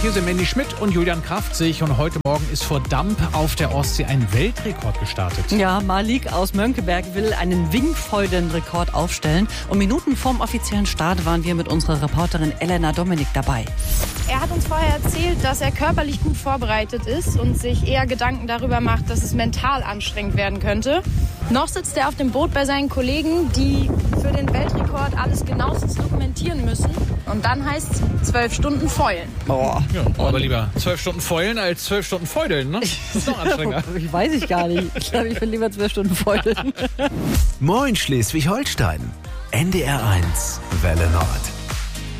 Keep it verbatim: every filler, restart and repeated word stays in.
hier sind Mandy Schmidt und Julian Kraftzig und heute Morgen ist vor Damp auf der Ostsee ein Weltrekord gestartet. Ja, Malik aus Mönckeberg will einen Wingfoilen-Rekord aufstellen und Minuten vorm offiziellen Start waren wir mit unserer Reporterin Elena Dominik dabei. Er hat uns vorher erzählt, dass er körperlich gut vorbereitet ist und sich eher Gedanken darüber macht, dass es mental anstrengend werden könnte. Noch sitzt er auf dem Boot bei seinen Kollegen, die für den Weltrekord alles genauestens dokumentieren müssen. Und dann heißt es zwölf Stunden feulen. Oh. Ja, aber lieber zwölf Stunden feulen als zwölf Stunden feudeln, ne? Das ist noch anstrengender. Ich weiß ich gar nicht. Ich glaube, ich will lieber zwölf Stunden feulen. Moin Schleswig-Holstein. N D R eins Welle Nord.